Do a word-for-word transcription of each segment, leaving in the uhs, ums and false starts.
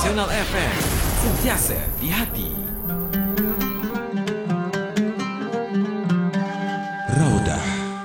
Nasional F M, sentiasa di hati. Raudah.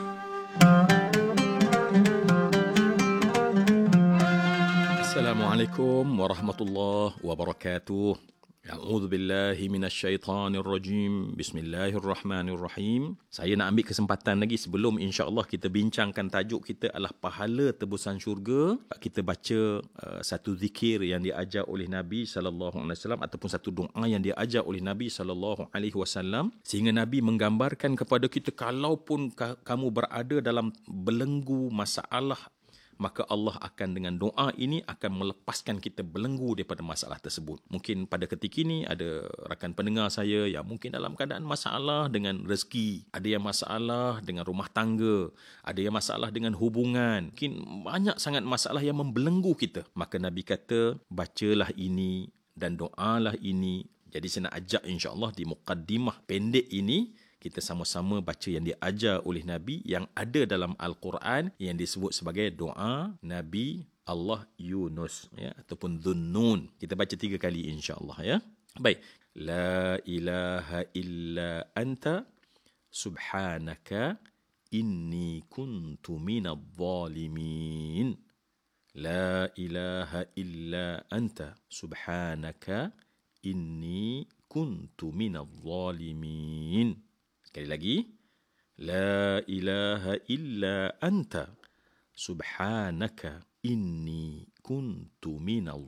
Assalamualaikum warahmatullahi wabarakatuh. A'udzu billahi minasyaitanir rajim. Bismillahirrahmanirrahim. Saya nak ambil kesempatan lagi sebelum insya-Allah kita bincangkan tajuk kita adalah pahala tebusan syurga. Kita baca uh, satu zikir yang diajar oleh Nabi sallallahu alaihi wasallam ataupun satu doa yang diajar oleh Nabi sallallahu alaihi wasallam, sehingga Nabi menggambarkan kepada kita kalaupun ka- kamu berada dalam belenggu masalah, maka Allah akan dengan doa ini akan melepaskan kita belenggu daripada masalah tersebut. Mungkin pada ketika ini ada rakan pendengar saya yang mungkin dalam keadaan masalah dengan rezeki, ada yang masalah dengan rumah tangga, ada yang masalah dengan hubungan, mungkin banyak sangat masalah yang membelenggu kita. Maka Nabi kata, bacalah ini dan doalah ini. Jadi saya nak ajak insya-Allah di muqaddimah pendek ini kita sama-sama baca yang diajar oleh Nabi yang ada dalam Al-Quran yang disebut sebagai doa Nabi Allah Yunus, ya, ataupun Dhunnun. Kita baca tiga kali insya-Allah, ya. Baik. La ilaha illa anta subhanaka inni kuntu minadh dhalimin. La ilaha illa anta subhanaka inni kuntu minadh dhalimin. Sekali lagi. La ilaha illa anta subhanaka inni kuntu minadh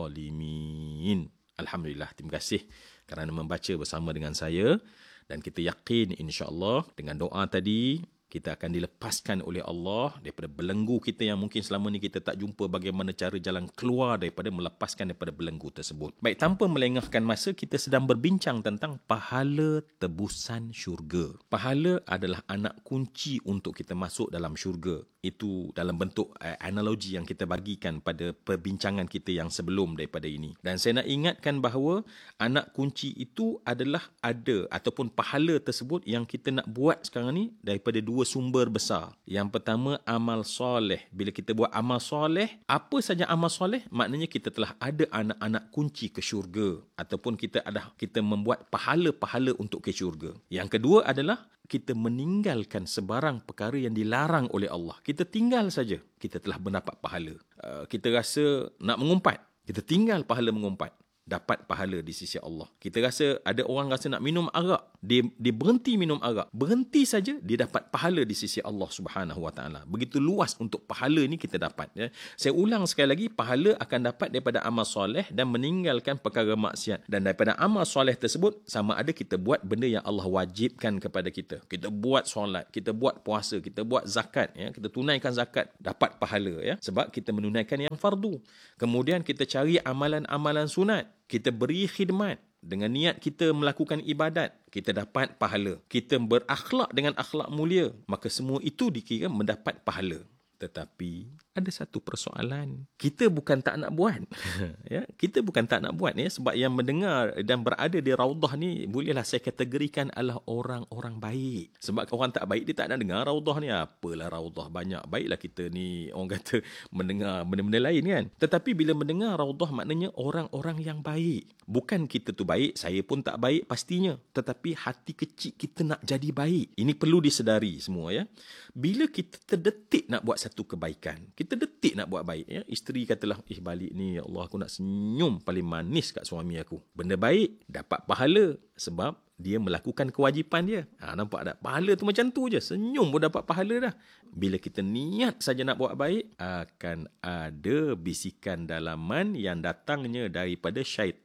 dhalimin. Alhamdulillah, terima kasih kerana membaca bersama dengan saya, dan kita yakin insya-Allah dengan doa tadi kita akan dilepaskan oleh Allah daripada belenggu kita yang mungkin selama ni kita tak jumpa bagaimana cara jalan keluar daripada melepaskan daripada belenggu tersebut. Baik, tanpa melengahkan masa, kita sedang berbincang tentang pahala tebusan syurga. Pahala adalah anak kunci untuk kita masuk dalam syurga. Itu dalam bentuk uh, analogi yang kita bagikan pada perbincangan kita yang sebelum daripada ini. Dan saya nak ingatkan bahawa anak kunci itu adalah ada ataupun pahala tersebut yang kita nak buat sekarang ni daripada dua sumber besar. Yang pertama, amal soleh. Bila kita buat amal soleh, apa saja amal soleh, maknanya kita telah ada anak-anak kunci ke syurga, ataupun kita ada kita membuat pahala-pahala untuk ke syurga. Yang kedua adalah kita meninggalkan sebarang perkara yang dilarang oleh Allah. Kita tinggal saja, kita telah mendapat pahala. Uh, kita rasa nak mengumpat, kita tinggal pahala mengumpat, dapat pahala di sisi Allah. Kita rasa, ada orang rasa nak minum arak, dia, dia berhenti minum arak, berhenti saja, dia dapat pahala di sisi Allah Subhanahu Wa Taala. Begitu luas untuk pahala ni kita dapat, ya. Saya ulang sekali lagi, pahala akan dapat daripada amal soleh dan meninggalkan perkara maksiat. Dan daripada amal soleh tersebut, sama ada kita buat benda yang Allah wajibkan kepada kita. Kita buat solat, kita buat puasa, kita buat zakat, ya. Kita tunaikan zakat, dapat pahala, ya. Sebab kita menunaikan yang fardu. Kemudian kita cari amalan-amalan sunat, kita beri khidmat dengan niat kita melakukan ibadat, kita dapat pahala. Kita berakhlak dengan akhlak mulia, maka semua itu dikira mendapat pahala. Tetapi ada satu persoalan. Kita bukan tak nak buat. Ya, kita bukan tak nak buat, ya, sebab yang mendengar dan berada di Raudah ni bolehlah saya kategorikan adalah orang-orang baik. Sebab orang tak baik dia tak nak dengar Raudah ni. Apalah Raudah banyak. Baiklah kita ni orang kata mendengar benda-benda lain kan. Tetapi bila mendengar Raudah maknanya orang-orang yang baik. Bukan kita tu baik, saya pun tak baik pastinya. Tetapi hati kecil kita nak jadi baik. Ini perlu disedari semua, ya. Bila kita terdetik nak buat satu kebaikan, kita detik nak buat baik, ya. Isteri katalah, eh balik ni ya Allah, aku nak senyum paling manis kat suami aku. Benda baik, dapat pahala sebab dia melakukan kewajipan dia. Ha, nampak tak? Pahala tu macam tu je. Senyum pun dapat pahala dah. Bila kita niat saja nak buat baik, akan ada bisikan dalaman yang datangnya daripada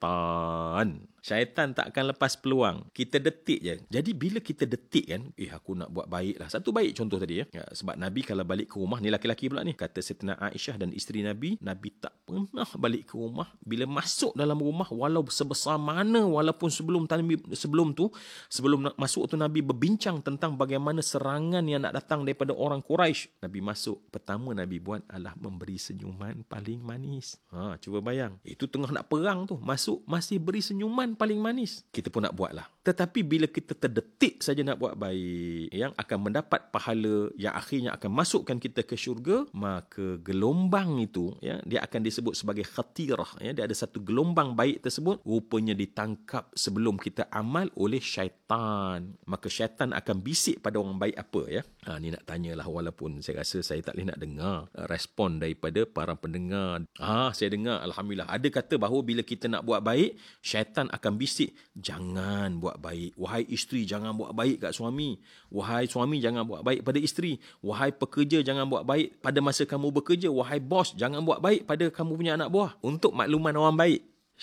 syaitan. Syaitan tak akan lepas peluang. Kita detik je. Jadi bila kita detik kan, eh aku nak buat baik lah. Satu baik contoh tadi, ya. Ya, sebab Nabi kalau balik ke rumah, ni laki-laki pula ni, kata Saidatina Aisyah dan isteri Nabi, Nabi tak pernah balik ke rumah. Bila masuk dalam rumah, walau sebesar mana, walaupun sebelum sebelum tu, tu, sebelum nak masuk tu Nabi berbincang tentang bagaimana serangan yang nak datang daripada orang Quraisy. Nabi masuk, pertama Nabi buat adalah memberi senyuman paling manis. Ha, cuba bayang. Itu tengah nak perang tu, masuk masih beri senyuman paling manis. Kita pun nak buat lah. Tetapi bila kita terdetik saja nak buat baik, yang akan mendapat pahala yang akhirnya akan masukkan kita ke syurga, maka gelombang itu, ya, dia akan disebut sebagai khatirah. Ya, dia ada satu gelombang baik tersebut, rupanya ditangkap sebelum kita amal oleh syaitan. Maka syaitan akan bisik pada orang baik apa, ya. Ha, ni nak tanyalah, walaupun saya rasa saya tak boleh nak dengar respon daripada para pendengar. Ah, ha, saya dengar, alhamdulillah. Ada kata bahawa bila kita nak buat baik, syaitan akan bisik, jangan buat baik. Wahai isteri, jangan buat baik kat suami. Wahai suami, jangan buat baik pada isteri. Wahai pekerja, jangan buat baik pada masa kamu bekerja. Wahai bos, jangan buat baik pada kamu punya anak buah. Untuk makluman orang baik,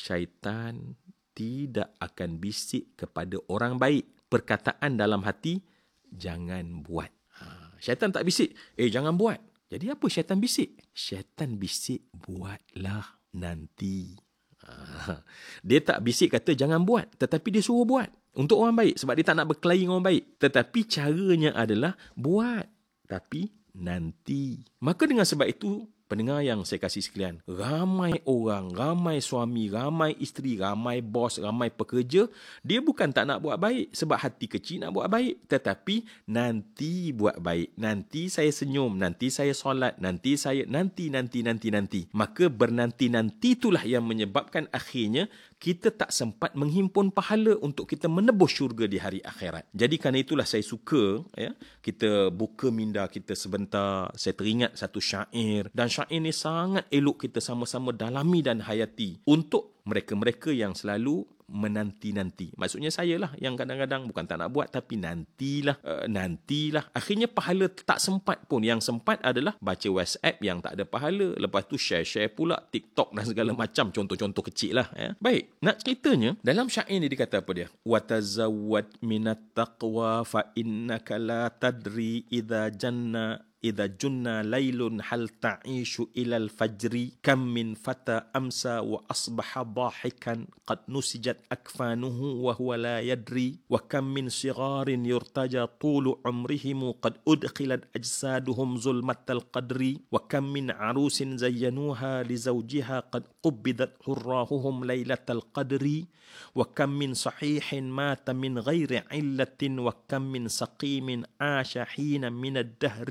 syaitan tidak akan bisik kepada orang baik. Perkataan dalam hati, jangan buat. Ha, syaitan tak bisik, eh jangan buat. Jadi apa syaitan bisik? Syaitan bisik, buatlah nanti. Ha, dia tak bisik kata jangan buat, tetapi dia suruh buat. Untuk orang baik, sebab dia tak nak berkelahi dengan orang baik. Tetapi caranya adalah buat, tapi nanti. Maka dengan sebab itu, pendengar yang saya kasih sekalian, ramai orang, ramai suami, ramai isteri, ramai bos, ramai pekerja, dia bukan tak nak buat baik sebab hati kecil nak buat baik, tetapi nanti buat baik, nanti saya senyum, nanti saya solat, nanti saya nanti nanti nanti nanti. Maka bernanti-nanti itulah yang menyebabkan akhirnya kita tak sempat menghimpun pahala untuk kita menebus syurga di hari akhirat. Jadi kerana itulah saya suka, ya, kita buka minda kita sebentar. Saya teringat satu syair, dan syair ini sangat elok kita sama-sama dalami dan hayati untuk mereka-mereka yang selalu menanti-nanti. Maksudnya saya lah yang kadang-kadang bukan tak nak buat, tapi nantilah, uh, nantilah. Akhirnya pahala tak sempat pun. Yang sempat adalah baca WhatsApp yang tak ada pahala. Lepas tu share-share pula TikTok dan segala macam. Contoh-contoh kecil lah. Ya. Baik, nak ceritanya, dalam syair ni dia kata apa dia? وَتَزَوَّدْ مِنَ التَّقْوَى فَإِنَّكَ لَا تَدْرِي إِذَا جَنَّ إذا جن ليل هل تعيش إلى الفجر كم من فتى أمسى وأصبح ضاحكا قد نسجت أكفانه وهو لا يدري وكم من صغار يرتجى طول عمرهم قد أدخلت أجسادهم ظلمة القدر وكم من عروس زينوها لزوجها قد قبضت حراههم ليلة القدر وكم من صحيح مات من غير علة وكم من سقيم عاش حين من الدهر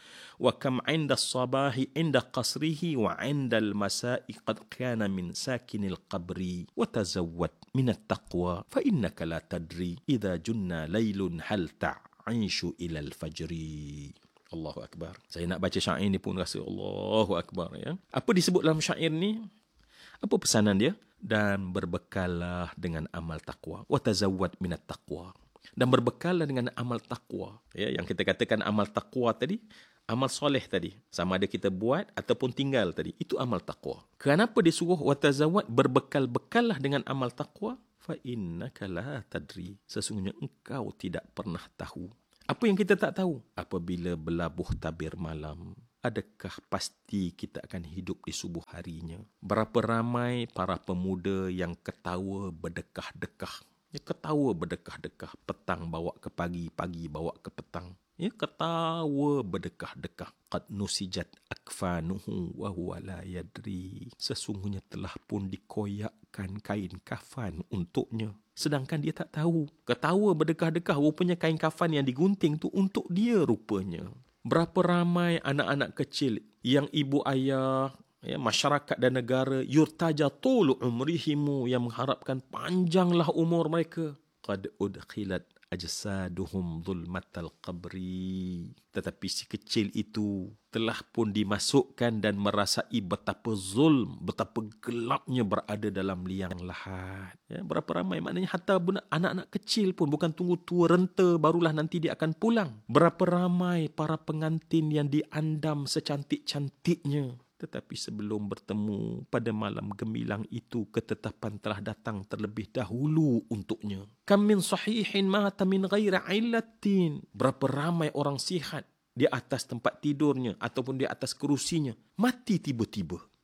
وكم عند الصباح عند قصره وعند المساء قد كان من ساكن القبر وتزود من التقوى فإنك لا تدري إذا جن ليل هل تعيش إلى الفجر. Allahu Akbar. Saya nak baca syair ni pun rasa Allahu Akbar, ya. Apa disebut dalam syair ni? Apa pesanan dia? Dan berbekallah dengan amal taqwa. Wa tazawwad minat taqwa. Dan berbekallah dengan amal taqwa. Ya, yang kita katakan amal taqwa tadi, amal soleh tadi, sama ada kita buat ataupun tinggal tadi, itu amal taqwa. Kenapa dia suruh wa tazawwad, berbekal-bekallah dengan amal taqwa? Fa innaka la tadri. Sesungguhnya engkau tidak pernah tahu. Apa yang kita tak tahu? Apabila berlabuh tabir malam, adakah pasti kita akan hidup di subuh harinya? Berapa ramai para pemuda yang ketawa berdekah-dekah. Ya, ketawa berdekah-dekah. Petang bawa ke pagi, pagi bawa ke petang. Ya, ketawa berdekah-dekah. Qad nusijat akfanuhu wa huwa la yadri. Sesungguhnya telah pun dikoyakkan kain kafan untuknya, sedangkan dia tak tahu. Ketawa berdekah-dekah, rupanya kain kafan yang digunting tu untuk dia rupanya. Berapa ramai anak-anak kecil yang ibu ayah, ya, masyarakat dan negara yurtaja tulu umrihimu, yang mengharapkan panjanglah umur mereka. Qad udkhilat ajsaduhum zulmatal qabri. Tetapi si kecil itu telah pun dimasukkan dan merasai betapa zulm, betapa gelapnya berada dalam liang lahat. Ya, berapa ramai, maknanya hatta anak-anak kecil pun bukan tunggu tua renta barulah nanti dia akan pulang. Berapa ramai para pengantin yang diandam secantik-cantiknya, tetapi sebelum bertemu pada malam gemilang itu, ketetapan telah datang terlebih dahulu untuknya. Kam min sahihin mata min ghairi illatin. Berapa ramai orang sihat di atas tempat tidurnya ataupun di atas kerusinya, mati tiba-tiba.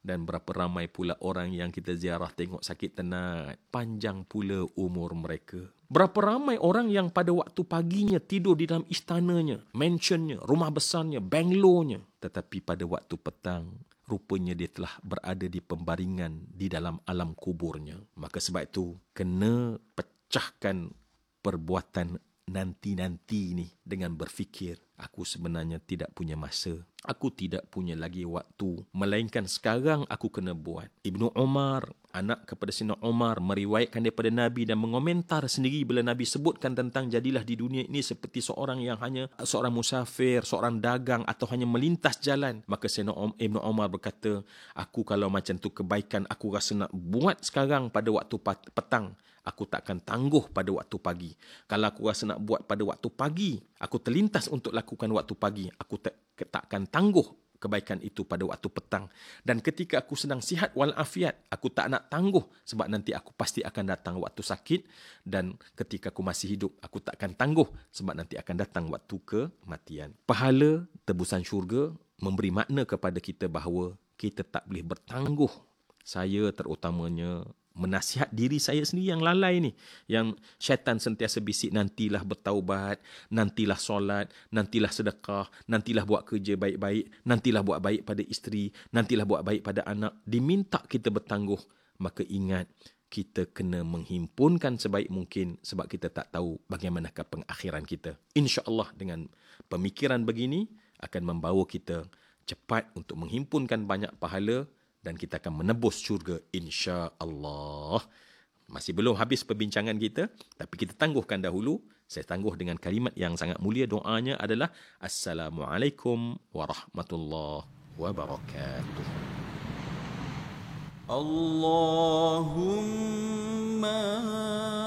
Dan berapa ramai pula orang yang kita ziarah tengok sakit tenat, panjang pula umur mereka. Berapa ramai orang yang pada waktu paginya tidur di dalam istananya, mansionnya, rumah besarnya, banglonya. Tetapi pada waktu petang, rupanya dia telah berada di pembaringan di dalam alam kuburnya. Maka sebab itu, kena pecahkan perbuatan nanti-nanti ni dengan berfikir, aku sebenarnya tidak punya masa. Aku tidak punya lagi waktu. Melainkan sekarang aku kena buat. Ibnu Umar, anak kepada Sayyidina Umar, meriwayatkan daripada Nabi dan mengomentar sendiri bila Nabi sebutkan tentang jadilah di dunia ini seperti seorang yang hanya seorang musafir, seorang dagang atau hanya melintas jalan. Maka Sayyidina Ibnu Umar berkata, aku kalau macam tu kebaikan aku rasa nak buat sekarang pada waktu petang, aku takkan tangguh pada waktu pagi. Kalau aku rasa nak buat pada waktu pagi, aku terlintas untuk lakukan waktu pagi, aku tak, takkan tangguh kebaikan itu pada waktu petang. Dan ketika aku sedang sihat walafiat, aku tak nak tangguh sebab nanti aku pasti akan datang waktu sakit. Dan ketika aku masih hidup, aku takkan tangguh sebab nanti akan datang waktu kematian. Pahala tebusan syurga memberi makna kepada kita bahawa kita tak boleh bertangguh. Saya terutamanya menasihat diri saya sendiri yang lalai ni, yang syaitan sentiasa bisik, nantilah bertaubat, nantilah solat, nantilah sedekah, nantilah buat kerja baik-baik, nantilah buat baik pada isteri, nantilah buat baik pada anak. Diminta kita bertangguh, maka ingat kita kena menghimpunkan sebaik mungkin sebab kita tak tahu bagaimanakah pengakhiran kita. InsyaAllah dengan pemikiran begini akan membawa kita cepat untuk menghimpunkan banyak pahala dan kita akan menebus syurga insya-Allah. Masih belum habis perbincangan kita, tapi kita tangguhkan dahulu. Saya tangguh dengan kalimat yang sangat mulia. Doanya adalah Assalamualaikum warahmatullahi wabarakatuh. Allahumma